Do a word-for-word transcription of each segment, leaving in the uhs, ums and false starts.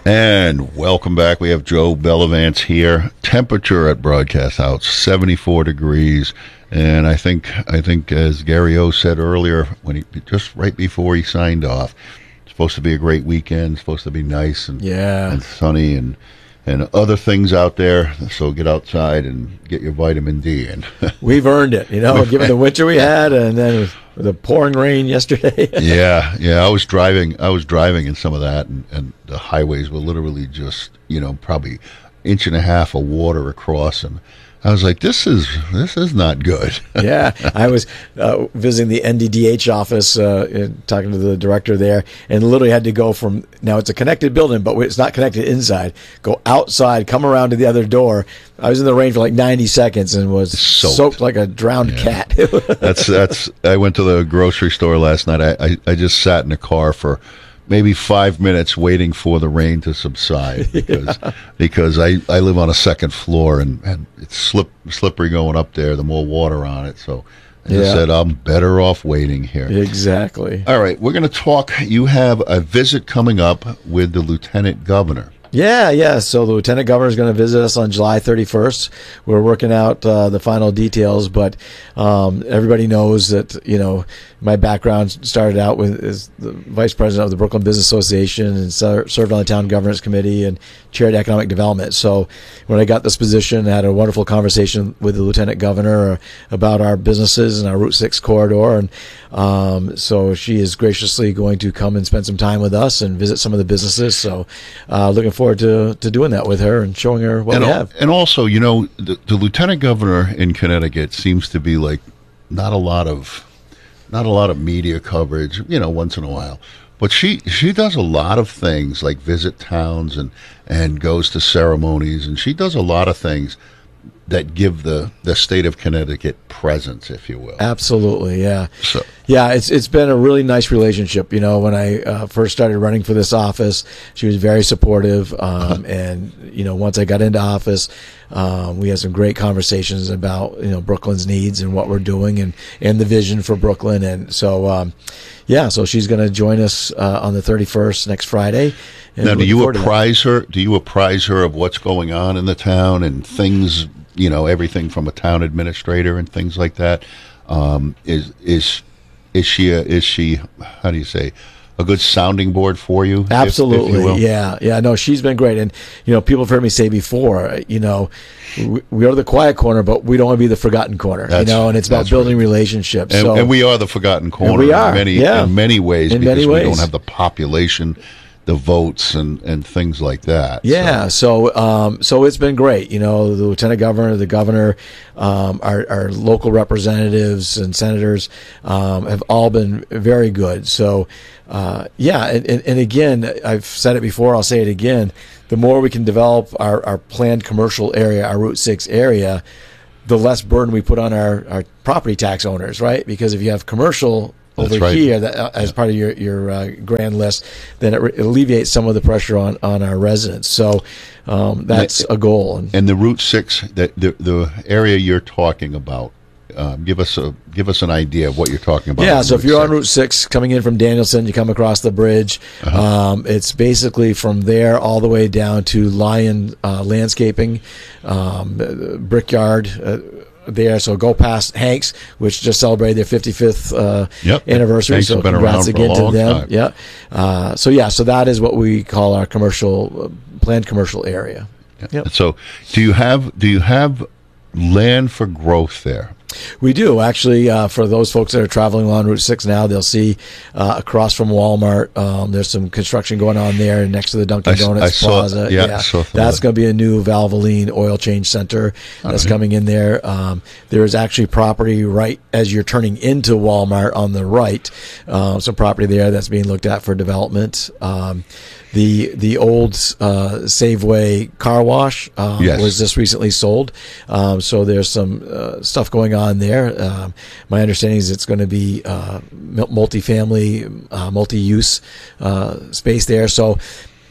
And welcome back. We have Joe Bellavance here. Temperature at Broadcast House, seventy-four degrees. And I think, I think as Gary O said earlier, when he just right before he signed off, it's supposed to be a great weekend. It's supposed to be nice and, yeah. and sunny and and other things out there. So get outside and get your vitamin D in. We've earned it, you know, given the winter we had, and then with the pouring rain yesterday. yeah, yeah. I was driving. I was driving in some of that, and, and the highways were literally just, you know, probably inch and a half of water across, and I was like, "This is this is not good." yeah, I was uh, visiting the N D D H office, uh, and talking to the director there, and literally had to go from, now it's a connected building, but it's not connected inside. Go outside, come around to the other door. I was in the rain for like ninety seconds and was soaked, soaked like a drowned yeah. cat. that's that's. I went to the grocery store last night. I, I I just sat in the car for maybe five minutes waiting for the rain to subside because yeah. because I, I live on a second floor and, and it's slip, slippery going up there, the more water on it. So I yeah. said, I'm better off waiting here. Exactly. All right, we're going to talk. You have a visit coming up with the Lieutenant Governor. Yeah, yeah. So the Lieutenant Governor is going to visit us on July thirty-first. We're working out uh, the final details, but um, everybody knows that, you know, my background started out with as the vice president of the Brooklyn Business Association and ser- served on the town governance committee and chaired economic development. So when I got this position, I had a wonderful conversation with the Lieutenant Governor about our businesses and our Route six corridor. And um, so she is graciously going to come and spend some time with us and visit some of the businesses. So uh, looking forward to, to doing that with her and showing her what and we al- have. And also, you know, the, the Lieutenant Governor in Connecticut seems to be like not a lot of not a lot of media coverage, you know, once in a while. But she she does a lot of things like visit towns and, and goes to ceremonies, and she does a lot of things that give the, the state of Connecticut presence, if you will. Absolutely, yeah. So. Yeah, it's it's been a really nice relationship. You know, when I uh, first started running for this office, she was very supportive, um, and you know, once I got into office, um, we had some great conversations about, you know, Brooklyn's needs and what we're doing and, and the vision for Brooklyn. And so, um, yeah, so she's going to join us uh, on the thirty-first next Friday. Now, do you apprise her? Do you apprise her of what's going on in the town and things? You know, everything from a town administrator and things like that. Um, is is is she a, is she? How do you say? A good sounding board for you? Absolutely, if, if you will? yeah, yeah. No, she's been great, and you know, people have heard me say before, you know, we, we are the quiet corner, but we don't want to be the forgotten corner. That's, you know, and it's about building right. relationships. And, so, and we are the forgotten corner. We are, in many, yeah. in many ways, in because many we ways. don't have the population, the votes, and, and things like that. Yeah, so so, um, so it's been great. You know, the Lieutenant Governor, the Governor, um, our, our local representatives and senators um, have all been very good. So, uh, yeah, and, and, and again, I've said it before, I'll say it again, the more we can develop our, our planned commercial area, our Route six area, the less burden we put on our, our property tax owners, right? Because if you have commercial over That's right. here that, uh, as yeah. part of your your uh, grand list, then it, re- it alleviates some of the pressure on, on our residents. So um, that's and, a goal. And, and the Route Six, that the the area you're talking about, um, give us a give us an idea of what you're talking about. Yeah, so Route if you're six. on Route six coming in from Danielson, you come across the bridge. Uh-huh. Um, it's basically from there all the way down to Lion uh, Landscaping, um, Brickyard. Uh, there, so go past Hanks, which just celebrated their fifty-fifth uh, yep. anniversary. Hanks so have been congrats around for again a long to them. time. Yeah. Uh, so yeah, so that is what we call our commercial uh, planned commercial area. Yep. So, do you have do you have land for growth there? We do, actually. Uh, for those folks that are traveling along Route six now, they'll see uh, across from Walmart, um, there's some construction going on there next to the Dunkin' I, Donuts I saw, Plaza. Yeah, yeah. I saw That's going to be a new Valvoline oil change center that's right. coming in there. Um, there is actually property right as you're turning into Walmart on the right, uh, some property there that's being looked at for development. Um, The the old uh, Safeway car wash um, yes. was just recently sold, um, so there's some uh, stuff going on there. Um, my understanding is it's going to be uh, multifamily, uh, multi-use uh, space there. So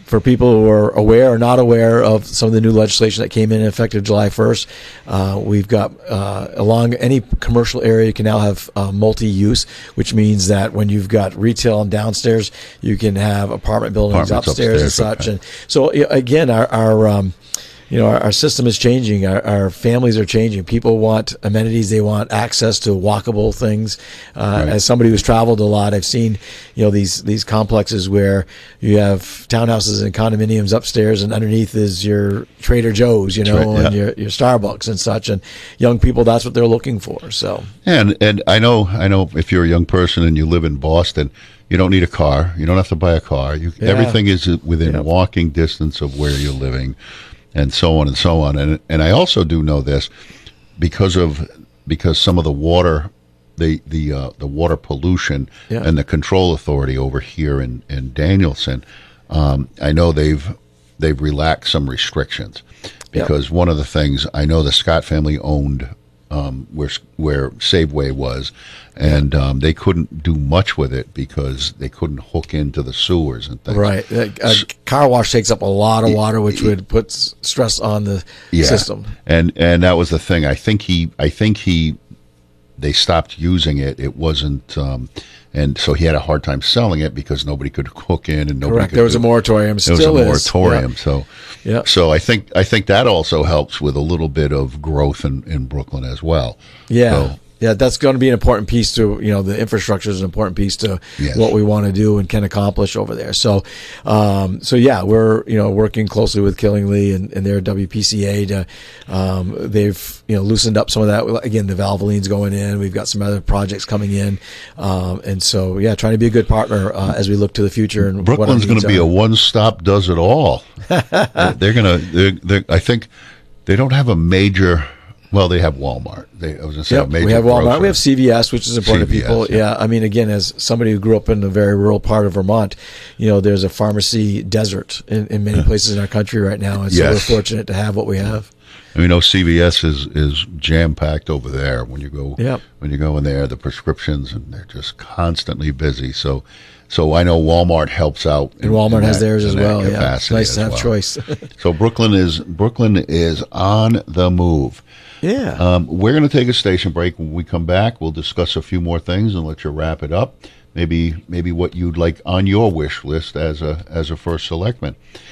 for people who are aware or not aware of some of the new legislation that came in effective July first, uh, we've got uh, along any commercial area you can now have uh, multi-use, which means that when you've got retail and downstairs, you can have apartment buildings upstairs, upstairs and such. Okay. And so again, our, our um, you know, our, our system is changing. Our, our families are changing. People want amenities. They want access to walkable things. Uh, right. As somebody who's traveled a lot, I've seen, you know, these, these complexes where you have townhouses and condominiums upstairs and underneath is your Trader Joe's, you know, right, yeah. and your, your Starbucks and such. And young people, that's what they're looking for. So, and, and I know, I know if you're a young person and you live in Boston, you don't need a car. You don't have to buy a car. You, yeah. Everything is within yep. walking distance of where you're living. And so on and so on, and and I also do know this because of because some of the water, the the uh, the water pollution yeah. and the control authority over here in in Danielson, um, I know they've they've relaxed some restrictions because yeah. one of the things I know the Scott family owned um, where where Safeway was, and um, they couldn't do much with it because they couldn't hook into the sewers and things. Right, a, a car wash takes up a lot of water, which would put stress on the yeah. system. And and that was the thing. I think he, I think he, they stopped using it. It wasn't, um, and so he had a hard time selling it because nobody could hook in and nobody. Correct. Could there was a moratorium. Still there was a is. moratorium. Yeah. So, yeah. So I think I think that also helps with a little bit of growth in, in Brooklyn as well. Yeah. So, Yeah, that's going to be an important piece to, you know, the infrastructure is an important piece to yes. what we want to do and can accomplish over there. So, um, so yeah, we're, you know, working closely with Killingly and, and their W P C A to, um, they've, you know, loosened up some of that. Again, the Valvoline's going in. We've got some other projects coming in. Um, and so, yeah, trying to be a good partner, uh, as we look to the future. And Brooklyn's going to be a one-stop does it all. They're going to, they're, they're, I think they don't have a major, well, they have Walmart. They, I was going to say yep, a major we have Walmart. grocery. We have C V S, which is important C V S, to people. yeah. Yeah, I mean, again, as somebody who grew up in a very rural part of Vermont, you know, there's a pharmacy desert in, in many places in our country right now, and so yes. we're fortunate to have what we have. I mean, no, C V S is, is jam packed over there. When you go, yep. when you go in there, the prescriptions and they're just constantly busy. So, so I know Walmart helps out, and Walmart has theirs as well. Yeah, it's nice to have well. choice. So Brooklyn is Brooklyn is on the move. Yeah. Um, we're going to take a station break. When we come back, we'll discuss a few more things and let you wrap it up. Maybe maybe what you'd like on your wish list as a as a first selectman.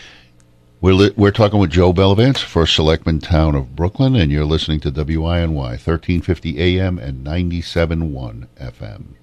We're li- we're talking with Joe Bellavance, first selectman, town of Brooklyn, and you're listening to W I N Y thirteen fifty A M and ninety-seven point one F M.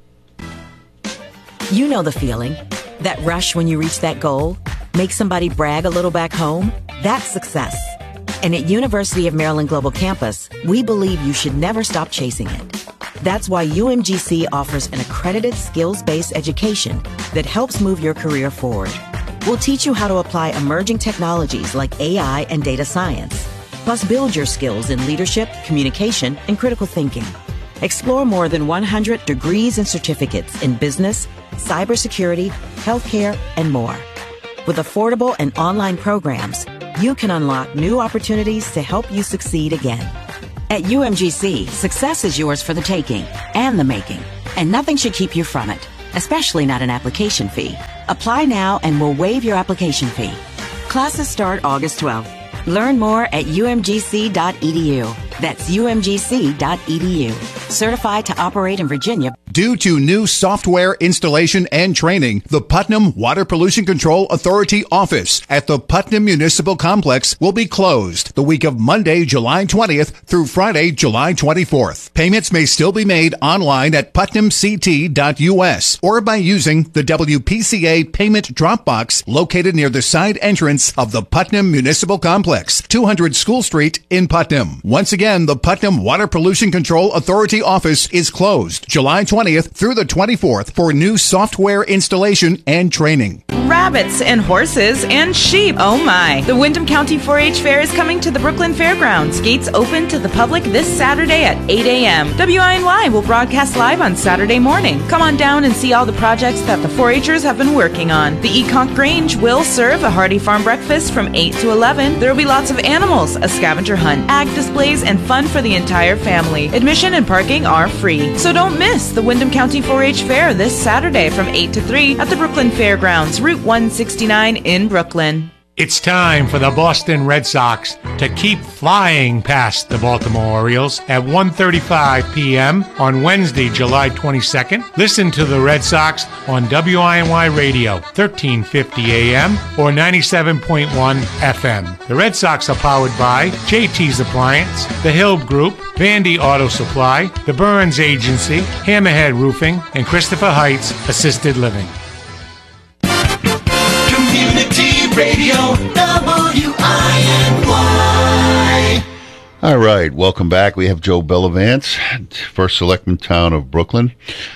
You know the feeling. That rush when you reach that goal, make somebody brag a little back home. That's success. And at University of Maryland Global Campus, we believe you should never stop chasing it. That's why U M G C offers an accredited skills-based education that helps move your career forward. We'll teach you how to apply emerging technologies like A I and data science, plus build your skills in leadership, communication, and critical thinking. Explore more than one hundred degrees and certificates in business, cybersecurity, healthcare, and more. With affordable and online programs, you can unlock new opportunities to help you succeed again. At U M G C, success is yours for the taking and the making, and nothing should keep you from it, especially not an application fee. Apply now and we'll waive your application fee. Classes start August twelfth. Learn more at U M G C dot E D U. That's U M G C dot E D U. Certified to operate in Virginia. Due to new software installation and training, the Putnam Water Pollution Control Authority office at the Putnam Municipal Complex will be closed the week of Monday, July twentieth through Friday, July twenty-fourth. Payments may still be made online at putnam c t dot u s or by using the W P C A payment drop box located near the side entrance of the Putnam Municipal Complex, two hundred School Street in Putnam. Once again, the Putnam Water Pollution Control Authority office is closed July twentieth through the twenty-fourth for new software installation and training. Rabbits and horses and sheep. Oh my. The Windham County four H Fair is coming to the Brooklyn Fairgrounds. Gates open to the public this Saturday at eight a m W I N Y will broadcast live on Saturday morning. Come on down and see all the projects that the four H'ers have been working on. The Econk Grange will serve a hearty farm breakfast from eight to eleven. There will be lots of animals, a scavenger hunt, ag displays, and fun for the entire family. Admission and parking are free. So don't miss the Windham County four H Fair this Saturday from eight to three at the Brooklyn Fairgrounds, Route one one sixty-nine in Brooklyn. It's time for the Boston Red Sox to keep flying past the Baltimore Orioles at one thirty-five p.m. on Wednesday, July twenty-second. Listen to the Red Sox on W I N Y Radio, thirteen fifty a.m. or ninety-seven point one F M. The Red Sox are powered by J T's Appliance, the Hill Group, Vandy Auto Supply, the Burns Agency, Hammerhead Roofing, and Christopher Heights Assisted Living. Community Radio, W I N Y. All right, welcome back. We have Joe Bellavance, first selectman town of Brooklyn.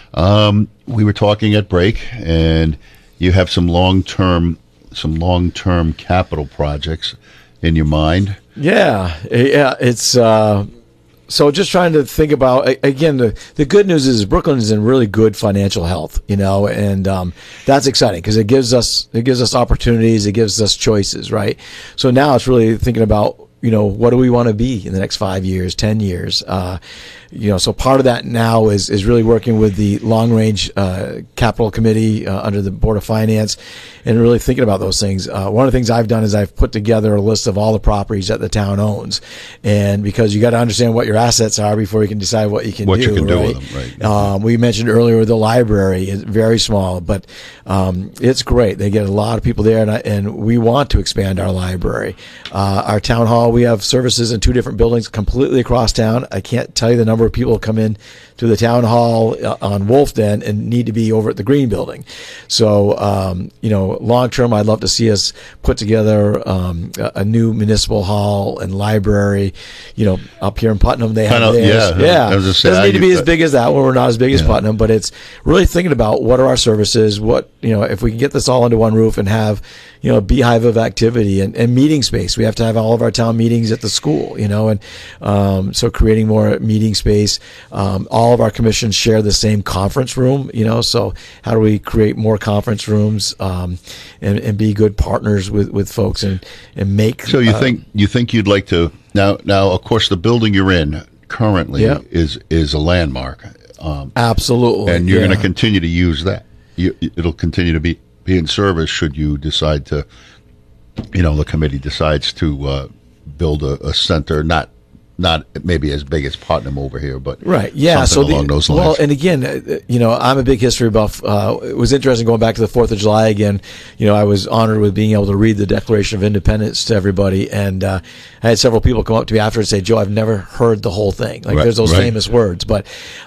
Um, we were talking at break, and you have some long-term, some long-term capital projects in your mind. Yeah, yeah, it's. Uh, So just trying to think about, again, the, the good news is Brooklyn is in really good financial health, you know, and um, that's exciting because it gives us it gives us opportunities, it gives us choices, right? So now it's really thinking about, you know, what do we want to be in the next five years, ten years? Uh, you know, so part of that now is is really working with the long range uh, capital committee uh, under the Board of Finance, and really thinking about those things. Uh, one of the things I've done is I've put together a list of all the properties that the town owns, and because you got to understand what your assets are before you can decide what you can what do. you can right? do with them, right? Um, we mentioned earlier the library is very small, but um, it's great. They get a lot of people there, and, I, and we want to expand our library. Uh, our town hall, we have services in two different buildings completely across town. I can't tell you the number of people who come in to the town hall uh, on Wolf Den and need to be over at the Green Building. So, um, you know, long term, I'd love to see us put together um, a, a new municipal hall and library. You know, up here in Putnam, they have Kinda, theirs. yeah, yeah. I was just Doesn't saying, need to be you- as big as that one. We're not as big as Yeah. Putnam, but it's really thinking about what are our services, what, you know, if we can get this all under one roof and have, you know, a beehive of activity and, and meeting space. We have to have all of our town meetings at the school, you know, and um, so creating more meeting space. Um, all of our commissions share the same conference room, you know, so how do we create more conference rooms um, and, and be good partners with, with folks and, and make. So you uh, think you think you'd like to now? Now, of course, the building you're in currently Yeah. is is a landmark, um, Absolutely. and you're yeah. going to continue to use that. You, it'll continue to be be in service should you decide to, you know, the committee decides to uh, build a, a center, not not maybe as big as Putnam over here, but Right. Yeah. something So along the, those well, lines. and again, uh, you know, I'm a big history buff. Uh, it was interesting going back to the Fourth of July again. You know, I was honored with being able to read the Declaration of Independence to everybody, and uh, I had several people come up to me after and say, "Joe, I've never heard the whole thing." Like, Right, there's those right. famous words, but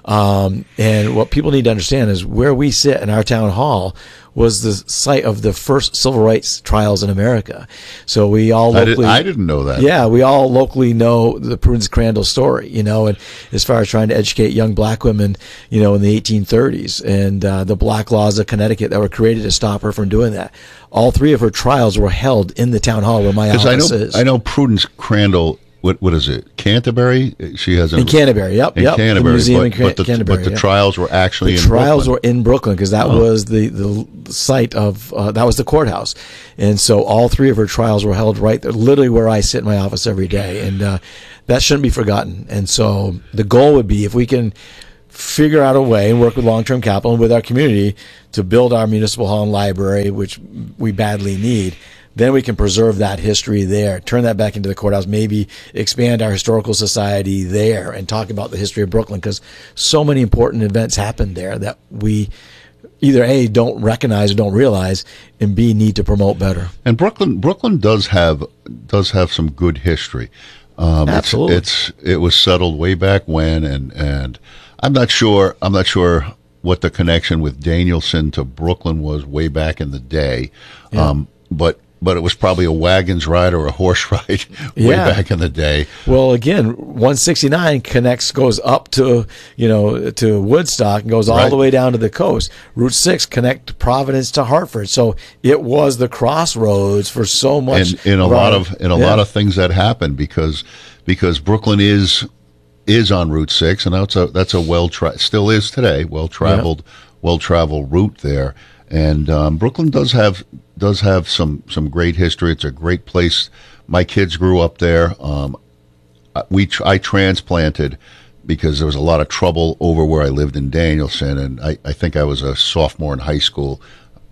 um, and what people need to understand is where we sit in our town hall was the site of the first civil rights trials in America. So we all I, did, locally, I didn't know that. yeah, we all locally know the Prudence Crandall story, you know, and as far as trying to educate young black women, you know, in the eighteen thirties and uh, the black laws of Connecticut that were created to stop her from doing that. All three of her trials were held in the town hall where my Because office I know is. I know Prudence Crandall. What what is it? Canterbury. She has a, In Canterbury, yep, in yep. The Canterbury, museum but, in Can- but the, Canterbury, but the yeah. trials were actually The in trials Brooklyn. were in Brooklyn because that Oh. was the, the site of uh, that was the courthouse, and so all three of her trials were held right there, literally where I sit in my office every day, and uh, that shouldn't be forgotten. And so the goal would be if we can figure out a way and work with long-term capital and with our community to build our municipal hall and library, which we badly need. Then we can preserve that history there, turn that back into the courthouse, maybe expand our historical society there and talk about the history of Brooklyn because so many important events happened there that we either A, don't recognize or don't realize, and B, need to promote better. And Brooklyn, Brooklyn does have does have some good history. Um, Absolutely. It's, it's it was settled way back when, and and I'm not sure I'm not sure what the connection with Danielson to Brooklyn was way back in the day, Yeah. um, but but it was probably a wagon's ride or a horse ride way Yeah. back in the day. Well, again, one sixty-nine connects, goes up to, you know, to Woodstock and goes all Right. the way down to the coast. Route six connect Providence to Hartford. So it was the crossroads for so much. in, in a lot around- of in a yeah. lot of things that happen because because Brooklyn is is on Route Six, and that's a that's a well tra- still is today well traveled well traveled route there. And um, Brooklyn does have does have some some great history. It's a great place. My kids grew up there. Um, we tr- I transplanted because there was a lot of trouble over where I lived in Danielson, and I, I think I was a sophomore in high school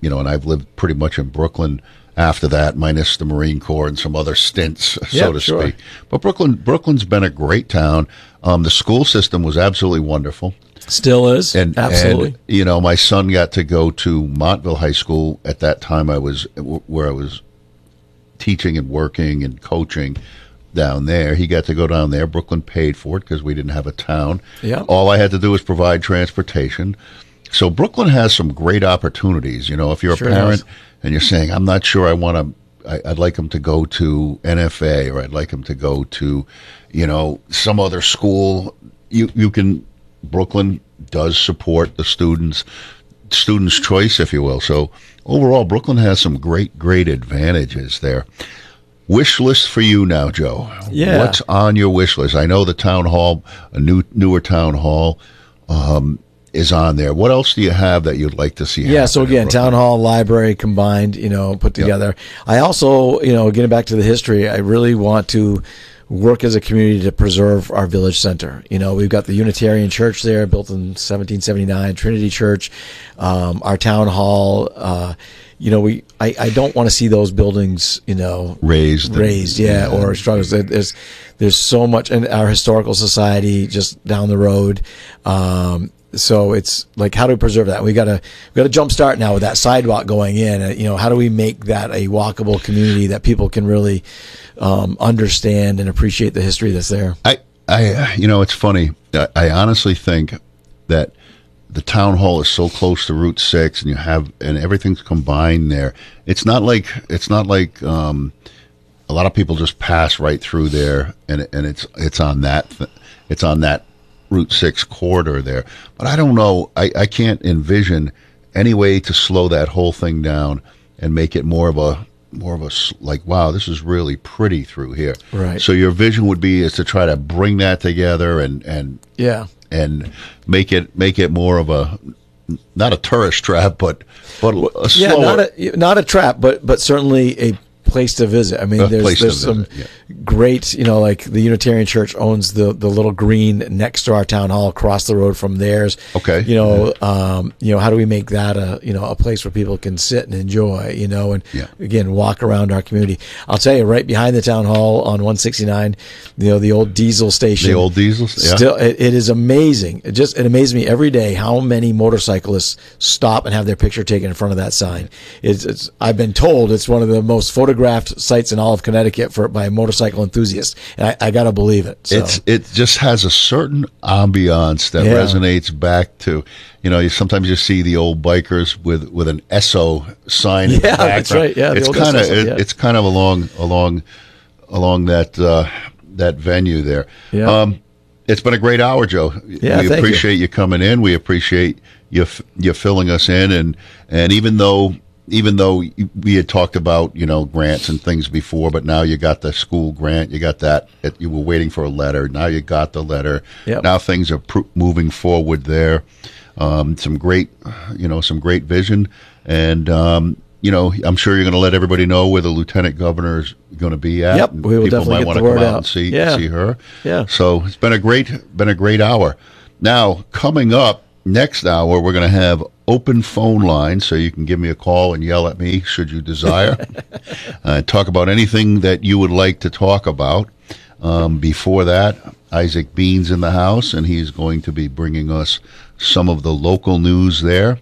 you know, and I've lived pretty much in Brooklyn after that, minus the Marine Corps and some other stints, Yeah, so to sure. speak. But Brooklyn, Brooklyn's been a great town. Um, the school system was absolutely wonderful. Still is. And, Absolutely. and, you know, my son got to go to Montville High School. At that time, I was where I was teaching and working and coaching down there. He got to go down there. Brooklyn paid for it because we didn't have a town. Yeah. All I had to do was provide transportation. So Brooklyn has some great opportunities. You know, if you're Sure a parent does. and you're saying, I'm not sure I want to, I'd like him to go to N F A, or I'd like him to go to, you know, some other school. You you can, Brooklyn does support the students, students' choice, if you will. So overall, Brooklyn has some great, great advantages there. Wish list for you now, Joe. Yeah. What's on your wish list? I know the town hall, a new newer town hall, um, is on there. What else do you have that you'd like to see? Yeah, so happen in again, Brooklyn? town hall, library combined, you know, put together. I also, you know, getting back to the history, I really want to work as a community to preserve our village center. You know, we've got the Unitarian Church there, built in seventeen seventy-nine, Trinity Church, um, our town hall. Uh, you know, we I, I don't want to see those buildings, you know, Raised. raised, yeah, or struggles. There's there's so much in our historical society just down the road. Um, So it's like, how do we preserve that? We got to we got to jumpstart now with that sidewalk going in. Uh, You know, how do we make that a walkable community that people can really um, understand and appreciate the history that's there? I, I, you know, it's funny. I, I honestly think that the town hall is so close to Route Six, and you have, and everything's combined there. It's not like it's not like um, a lot of people just pass right through there, and and it's it's on that th- it's on that Route Six corridor there. But I don't know. I, I can't envision any way to slow that whole thing down and make it more of a more of a s- like, wow, this is really pretty through here. Right. So your vision would be is to try to bring that together and and Yeah. and make it make it more of a, not a tourist trap, but but a Yeah, slower. not a not a trap, but but certainly a place to visit. I mean, A there's place to there's some visit, great, you know, like the Unitarian Church owns the the little green next to our town hall, across the road from theirs. Okay. You know, um, you know, how do we make that a you know a place where people can sit and enjoy, you know, and Yeah. again walk around our community. I'll tell you, right behind the town hall on one sixty-nine, you know, the old diesel station. The old diesels, yeah. Still, it, it is amazing. It just it amazes me every day how many motorcyclists stop and have their picture taken in front of that sign. It's, it's I've been told it's one of the most photographed sites in all of Connecticut for by motorcycle enthusiasts, and I, I got to believe it. So. It's it just has a certain ambiance that Yeah. resonates back to, you know, you sometimes you see the old bikers with with an Esso sign. in the Yeah, that's background. right. Yeah, the it's old kind of Esso sign, it, yeah. it's kind of along along along that uh, that venue there. Yeah. Um, it's been a great hour, Joe. Yeah, we thank you. appreciate you. coming in. We appreciate you f- you filling us in, and and even though. Even though we had talked about, you know, grants and things before, but now you got the school grant, you got that, it, you were waiting for a letter. Now you got the letter. Yep. Now things are pr- moving forward there. Um, some great, you know, some great vision. And, um, you know, I'm sure you're going to let everybody know where the lieutenant governor is going to be at. Yep, and we will people definitely might get want the to come word out out. and see, Yeah. see her. Yeah. So it's been a great, been a great hour. Now, coming up next hour, we're going to have open phone line, so you can give me a call and yell at me should you desire. uh, talk about anything that you would like to talk about. Um, before that, Isaac Bean's in the house, and he's going to be bringing us some of the local news there.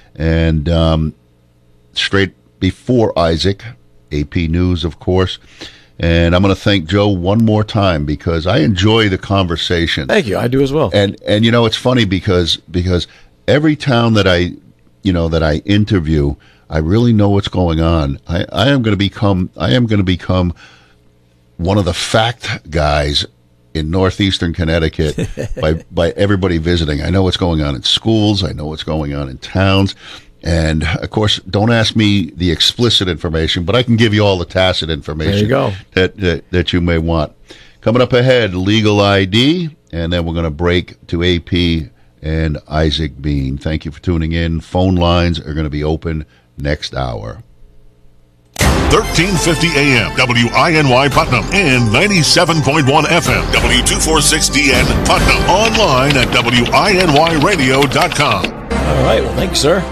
And um, straight before Isaac, A P News, of course. And I'm going to thank Joe one more time because I enjoy the conversation. Thank you. I do as well. And and you know, it's funny because because every town that I you know that I interview, I really know what's going on. I, I am going to become I am going to become one of the fact guys in northeastern Connecticut by by everybody visiting. I know what's going on in schools. I know what's going on in towns. And of course, don't ask me the explicit information, but I can give you all the tacit information There you go. That, that that you may want. Coming up ahead, Legal I D, and then we're going to break to A P and Isaac Bean. Thank you for tuning in. Phone lines are going to be open next hour. thirteen fifty A M, W I N Y Putnam, and ninety-seven point one F M, W two forty-six D N Putnam. Online at W I N Y radio dot com. All right. Well, thanks, sir.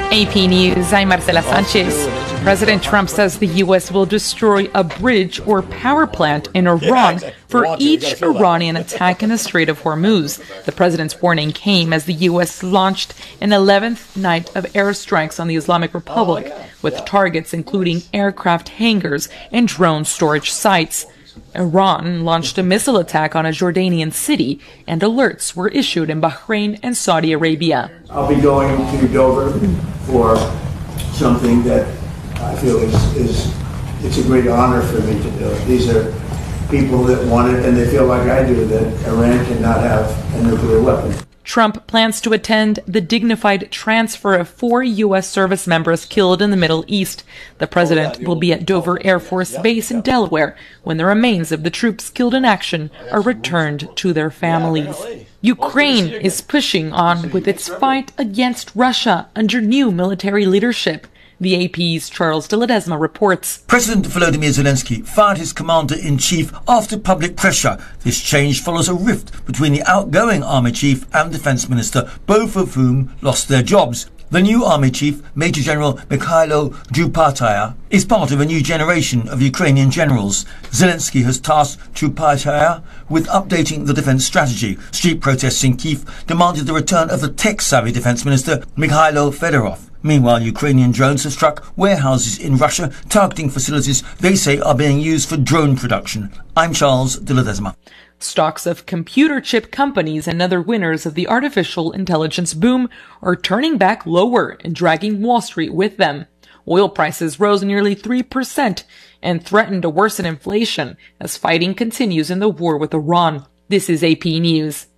A P News, I'm Marcela Sanchez. President Trump says the U S will destroy a bridge or power plant in Iran for each Iranian attack in the Strait of Hormuz. The president's warning came as the U S launched an eleventh night of airstrikes on the Islamic Republic, with targets including aircraft hangars and drone storage sites. Iran launched a missile attack on a Jordanian city, and alerts were issued in Bahrain and Saudi Arabia. I'll be going to Dover for something that I feel is, is it's a great honor for me to do. These are people that want it, and they feel like I do, that Iran cannot have a nuclear weapon. Trump plans to attend the dignified transfer of four U S service members killed in the Middle East. The president will be at Dover Air Force Base in Delaware when the remains of the troops killed in action are returned to their families. Ukraine is pushing on with its fight against Russia under new military leadership. The A P's Charles de Ledesma reports. President Volodymyr Zelensky fired his commander-in-chief after public pressure. This change follows a rift between the outgoing army chief and defense minister, both of whom lost their jobs. The new army chief, Major General Mikhailo Drupataya, is part of a new generation of Ukrainian generals. Zelensky has tasked Drupataya with updating the defense strategy. Street protests in Kyiv demanded the return of the tech-savvy defense minister, Mikhailo Fedorov. Meanwhile, Ukrainian drones have struck warehouses in Russia, targeting facilities they say are being used for drone production. I'm Charles de Ledesma. Stocks of computer chip companies and other winners of the artificial intelligence boom are turning back lower and dragging Wall Street with them. Oil prices rose nearly three percent and threatened to worsen inflation as fighting continues in the war with Iran. This is A P News.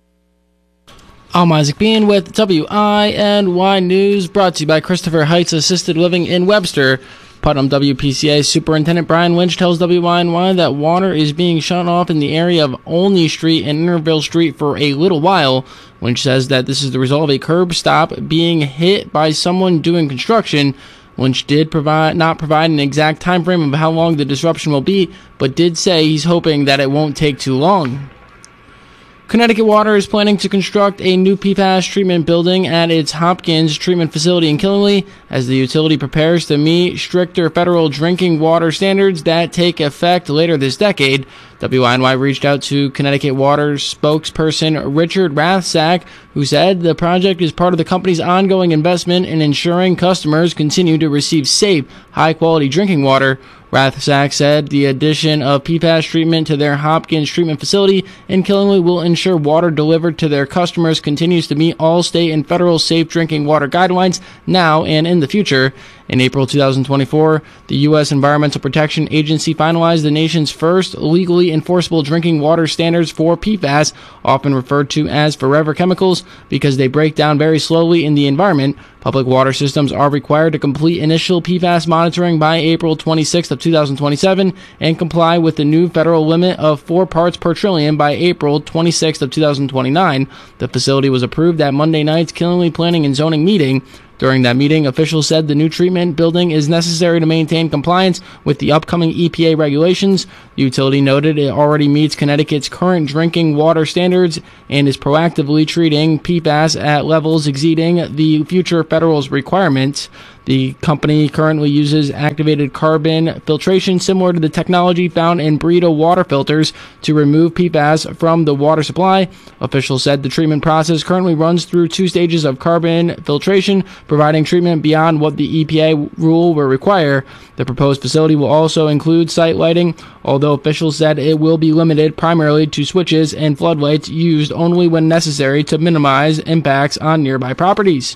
I'm Isaac Bean with W I N Y News, brought to you by Christopher Heights Assisted Living in Webster. Putnam W P C A Superintendent Brian Winch tells W I N Y that water is being shut off in the area of Olney Street and Interville Street for a little while. Winch says that this is the result of a curb stop being hit by someone doing construction. Winch did provide not provide an exact time frame of how long the disruption will be, but did say he's hoping that it won't take too long. Connecticut Water is planning to construct a new P FAS treatment building at its Hopkins treatment facility in Killingly as the utility prepares to meet stricter federal drinking water standards that take effect later this decade. W I N Y reached out to Connecticut Water spokesperson Richard Rathsack, who said the project is part of the company's ongoing investment in ensuring customers continue to receive safe, high-quality drinking water. Rathsack said the addition of P FAS treatment to their Hopkins treatment facility in Killingly will ensure water delivered to their customers continues to meet all state and federal safe drinking water guidelines now and in the future. In April twenty twenty-four, the U S Environmental Protection Agency finalized the nation's first legally enforceable drinking water standards for P FAS, often referred to as forever chemicals, because they break down very slowly in the environment. Public water systems are required to complete initial P FAS monitoring by April twenty-sixth of two thousand twenty-seven and comply with the new federal limit of four parts per trillion by April twenty-sixth of two thousand twenty-nine. The facility was approved at Monday night's Killingly Planning and Zoning meeting. During that meeting, officials said the new treatment building is necessary to maintain compliance with the upcoming E P A regulations. The utility noted it already meets Connecticut's current drinking water standards and is proactively treating P FAS at levels exceeding the future federal's requirements. The company currently uses activated carbon filtration similar to the technology found in Brita water filters to remove P FAS from the water supply. Officials said the treatment process currently runs through two stages of carbon filtration, providing treatment beyond what the E P A rule will require. The proposed facility will also include site lighting, although officials said it will be limited primarily to switches and floodlights used only when necessary to minimize impacts on nearby properties.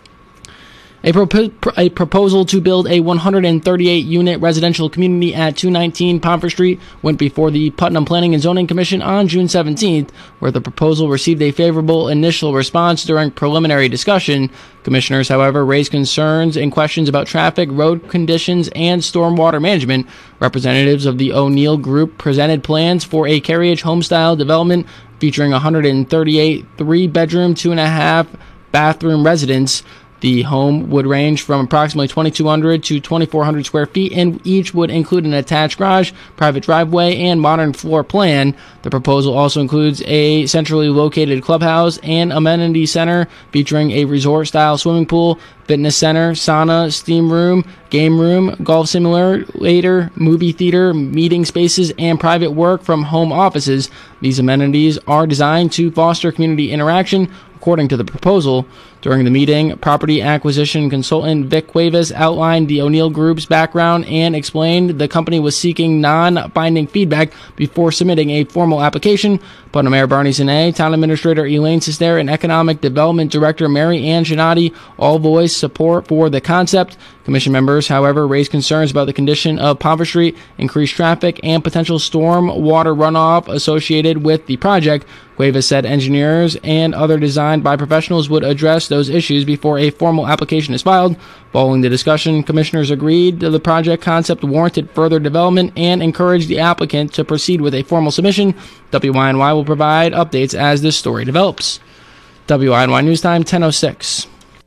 A, pro- a proposal to build a one hundred thirty-eight unit residential community at two nineteen Pomfret Street went before the Putnam Planning and Zoning Commission on June seventeenth, where the proposal received a favorable initial response during preliminary discussion. Commissioners, however, raised concerns and questions about traffic, road conditions, and stormwater management. Representatives of the O'Neill Group presented plans for a carriage home-style development featuring one hundred thirty-eight three-bedroom, two and a half bathroom residence. The home would range from approximately twenty-two hundred to twenty-four hundred square feet, and each would include an attached garage, private driveway, and modern floor plan. The proposal also includes a centrally located clubhouse and amenity center featuring a resort-style swimming pool, fitness center, sauna, steam room, game room, golf simulator, movie theater, meeting spaces, and private work from home offices. These amenities are designed to foster community interaction, according to the proposal. During the meeting, property acquisition consultant Vic Cuevas outlined the O'Neill Group's background and explained the company was seeking non-binding feedback before submitting a formal application. Putnam Mayor Barney Zane, Town Administrator Elaine Sister, and Economic Development Director Mary Ann Gennady all voiced support for the concept. Commission members, however, raised concerns about the condition of Pomfret Street, increased traffic, and potential storm water runoff associated with the project. Cuevas said engineers and other design by professionals would address those issues before a formal application is filed. Following the discussion, commissioners agreed that the project concept warranted further development and encouraged the applicant to proceed with a formal submission. W I N Y will provide updates as this story develops. W I N Y News Time, ten oh six.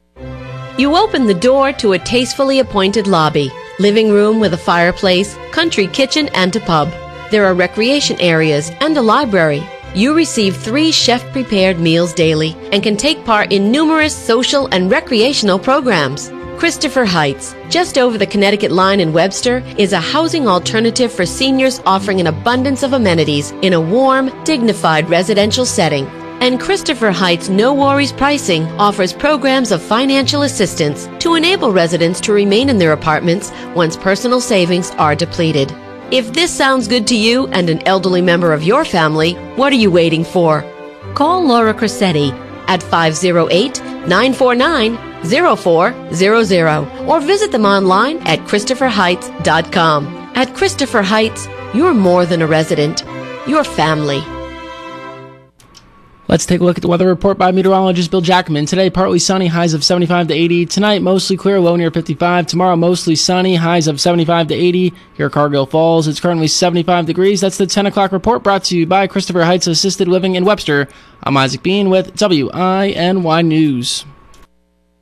You open the door to a tastefully appointed lobby, living room with a fireplace, country kitchen, and a pub. There are recreation areas and a library. You receive three chef-prepared meals daily and can take part in numerous social and recreational programs. Christopher Heights, just over the Connecticut line in Webster, is a housing alternative for seniors offering an abundance of amenities in a warm, dignified residential setting. And Christopher Heights No Worries Pricing offers programs of financial assistance to enable residents to remain in their apartments once personal savings are depleted. If this sounds good to you and an elderly member of your family, what are you waiting for? Call Laura Cressetti at five oh eight, nine four nine, oh four hundred or visit them online at christopher heights dot com. At Christopher Heights, you're more than a resident. You're family. Let's take a look at the weather report by meteorologist Bill Jackman. Today, partly sunny, highs of seventy-five to eighty. Tonight, mostly clear, low near fifty-five. Tomorrow, mostly sunny, highs of seventy-five to eighty. Here at Cargill Falls, it's currently seventy-five degrees. That's the ten o'clock report brought to you by Christopher Heights Assisted Living in Webster. I'm Isaac Bean with W I N Y News.